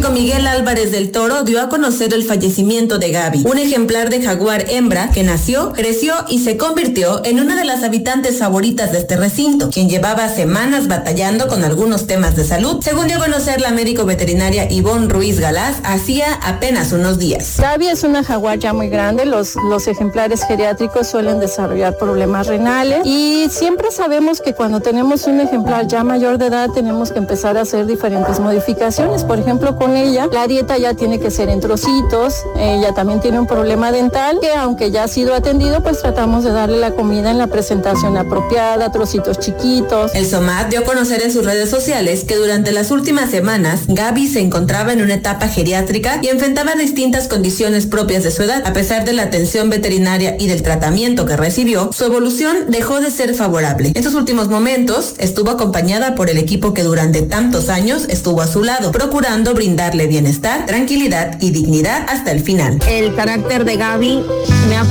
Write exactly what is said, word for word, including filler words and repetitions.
zoológico Miguel Álvarez del Toro dio a conocer el fallecimiento de Gaby, un ejemplar de jaguar hembra que nació, creció y se convirtió en una de las habitantes favoritas de este recinto, quien llevaba semanas batallando con algunos temas de salud, según dio a conocer la médico veterinaria Ivonne Ruiz Galaz hacía apenas unos días. Gaby es una jaguar ya muy grande, los, los ejemplares geriátricos suelen desarrollar problemas renales y siempre sabemos que cuando tenemos un ejemplar ya mayor de edad tenemos que empezar a hacer diferentes modificaciones. Por ejemplo, con ella la dieta ya tiene que ser en trocitos, ella también tiene un problema dental que aunque ya ha sido atendido, pues tratamos de darle la comida en la presentación apropiada, trocitos chiquitos. El SOMAT dio a conocer en sus redes sociales que durante las últimas semanas Gaby se encontraba en una etapa geriátrica y enfrentaba distintas condiciones propias de su edad. A pesar de la atención veterinaria y del tratamiento que recibió, su evolución dejó de ser favorable. En sus últimos momentos estuvo acompañada por el equipo que durante tantos años estuvo a su lado, procurando brindarle bienestar, tranquilidad y dignidad hasta el final. El carácter de Gaby me ha